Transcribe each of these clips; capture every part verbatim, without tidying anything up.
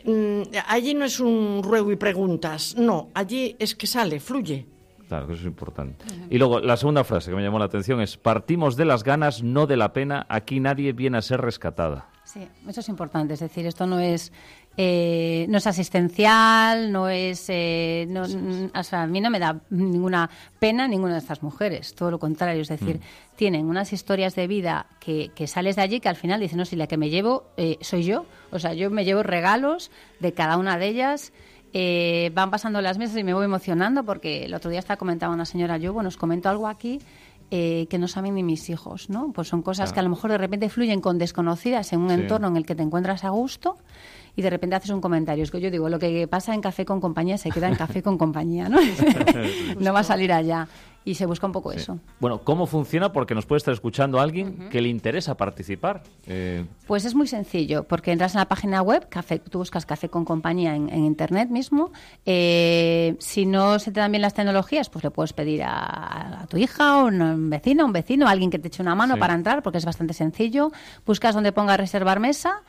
allí no es un ruego y preguntas, no, allí es que sale, fluye. Claro, que eso es importante. Uh-huh. Y luego, la segunda frase que me llamó la atención es: partimos de las ganas, no de la pena, aquí nadie viene a ser rescatada. Sí, eso es importante, es decir, esto no es eh, no es asistencial, no es... Eh, no, o sea, a mí no me da ninguna pena ninguna de estas mujeres, todo lo contrario, es decir, mm. tienen unas historias de vida que, que sales de allí que al final dicen, no, si la que me llevo eh, soy yo, o sea, yo me llevo regalos de cada una de ellas. Eh, van pasando las meses y me voy emocionando porque el otro día estaba comentando una señora, yo, bueno, os comento algo aquí eh, que no saben ni mis hijos, ¿no? Pues son cosas ah. que a lo mejor de repente fluyen con desconocidas en un sí. entorno en el que te encuentras a gusto y de repente haces un comentario. Es que yo digo, lo que pasa en Café con Compañía se queda en Café con Compañía, ¿no? No va a salir allá. Y se busca un poco sí. eso. Bueno, ¿cómo funciona? Porque nos puede estar escuchando alguien uh-huh. que le interesa participar. Eh... Pues es muy sencillo, porque entras en la página web, café, tú buscas Café con Compañía en, en internet mismo. Eh, si no se te dan bien las tecnologías, pues le puedes pedir a, a tu hija o un vecino, un vecino, a alguien que te eche una mano sí. para entrar, porque es bastante sencillo. Buscas donde ponga reservar mesa,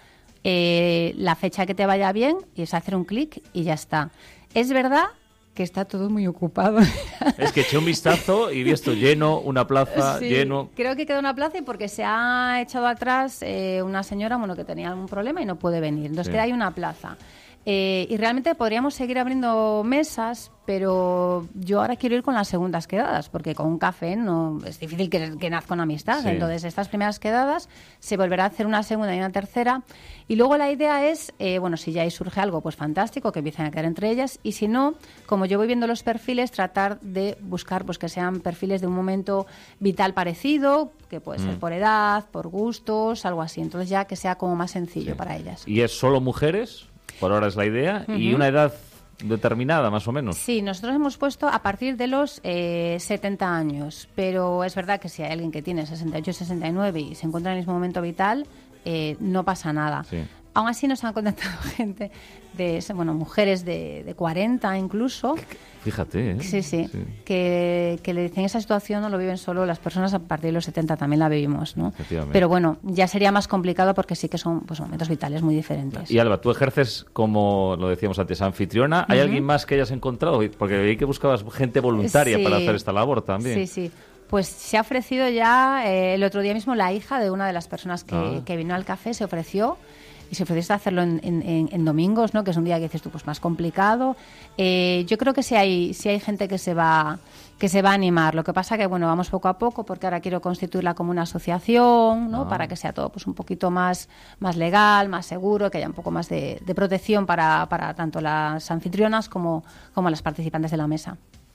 eh, la fecha que te vaya bien, y es hacer un clic y ya está. Es verdad que está todo muy ocupado. Es que eché un vistazo y vi esto lleno, una plaza sí, lleno. Creo que queda una plaza y porque se ha echado atrás eh, una señora, bueno, que tenía algún problema y no puede venir. Entonces sí. queda ahí una plaza. Eh, y realmente podríamos seguir abriendo mesas, pero yo ahora quiero ir con las segundas quedadas, porque con un café no es difícil que, que nazca una amistad. Sí. Entonces, estas primeras quedadas se volverá a hacer una segunda y una tercera. Y luego la idea es, eh, bueno, si ya ahí surge algo, pues fantástico, que empiecen a quedar entre ellas. Y si no, como yo voy viendo los perfiles, tratar de buscar pues que sean perfiles de un momento vital parecido, que puede mm. ser por edad, por gustos, algo así. Entonces ya que sea como más sencillo sí. para ellas. ¿Y es solo mujeres? Por ahora es la idea. Uh-huh. ¿Y una edad determinada, más o menos? Sí, nosotros hemos puesto a partir de los eh, setenta años. Pero es verdad que si hay alguien que tiene sesenta y ocho, sesenta y nueve y se encuentra en el mismo momento vital, eh, no pasa nada. Sí. Aún así nos han contactado gente, de bueno, mujeres de, de cuarenta incluso. Fíjate, ¿eh? Sí, sí, sí. Que, que le dicen esa situación no lo viven solo las personas a partir de los setenta, también la vivimos, ¿no? Pero bueno, ya sería más complicado porque sí que son pues, momentos vitales muy diferentes. Y Alba, tú ejerces como, lo decíamos antes, anfitriona. ¿Hay uh-huh. alguien más que hayas encontrado? Porque vi que buscabas gente voluntaria sí. para hacer esta labor también. Sí, sí. Pues se ha ofrecido ya, eh, el otro día mismo la hija de una de las personas que, ah. que vino al café se ofreció. Y se ofrece hacerlo en, en, en domingos, ¿no? Que es un día que dices tú, pues más complicado. Eh, yo creo que sí hay, sí hay gente que se va que se va a animar. Lo que pasa que, bueno, vamos poco a poco, porque ahora quiero constituirla como una asociación, ¿no? Ah. Para que sea todo pues un poquito más, más legal, más seguro, que haya un poco más de, de protección para, para tanto las anfitrionas como, como las participantes de la mesa.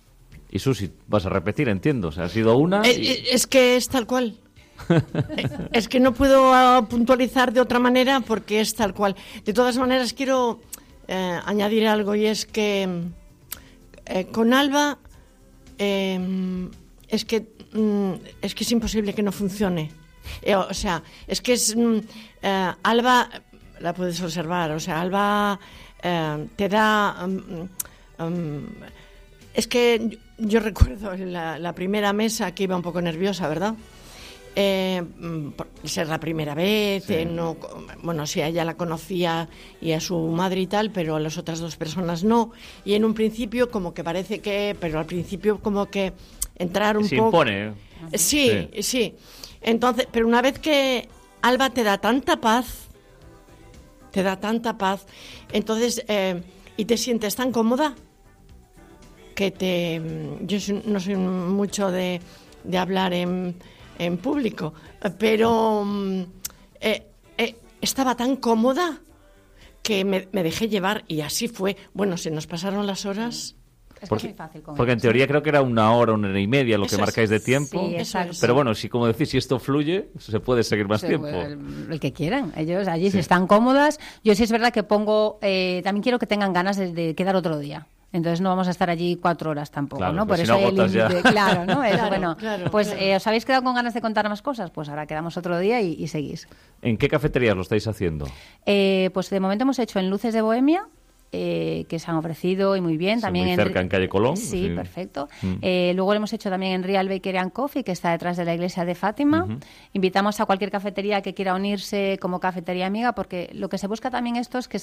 Y Susi, vas a repetir, entiendo. O sea, ha sido una... Y... Es, es que es tal cual. Es que no puedo uh, puntualizar de otra manera porque es tal cual. De todas maneras quiero eh, añadir algo y es que eh, con Alba eh, es que mm, es que es imposible que no funcione. Eh, o sea, es que es mm, eh, Alba, la puedes observar, o sea, Alba eh, te da um, um, es que yo, yo recuerdo la, la primera mesa que iba un poco nerviosa, ¿verdad? Eh, por ser la primera vez, sí. eh, no, bueno, sí, a ella la conocía y a su madre y tal, pero a las otras dos personas no. Y en un principio como que parece que, pero al principio como que entrar un se poco... impone. Sí, sí, sí. Entonces, pero una vez que Alba te da tanta paz, te da tanta paz, entonces, eh, y te sientes tan cómoda, que te... Yo no soy mucho de, de hablar en... en público, pero eh, eh, estaba tan cómoda que me, me dejé llevar y así fue. Bueno, se nos pasaron las horas. Es porque, que es muy fácil con porque en eso. teoría creo que era una hora, una hora y media lo eso que es, marcáis de tiempo. Sí, exacto. Pero bueno, si como decís, si esto fluye, se puede seguir más sí, tiempo. El, el que quieran. Ellos allí, sí. si están cómodas. Yo sí es verdad que pongo... Eh, también quiero que tengan ganas de, de quedar otro día. Entonces no vamos a estar allí cuatro horas tampoco, claro, ¿no? Por si eso no hay el límite. Claro, ¿no? Eso, claro, bueno, claro, pues claro. Eh, ¿os habéis quedado con ganas de contar más cosas? Pues ahora quedamos otro día y, y seguís. ¿En qué cafeterías lo estáis haciendo? Eh, pues de momento hemos hecho en Luces de Bohemia, eh, que se han ofrecido y muy bien. Sí, también muy en, cerca, en Calle Colón. Sí, sí. perfecto. Mm. Eh, luego lo hemos hecho también en Real Bakery and Coffee, que está detrás de la iglesia de Fátima. Uh-huh. Invitamos a cualquier cafetería que quiera unirse como cafetería amiga, porque lo que se busca también esto es que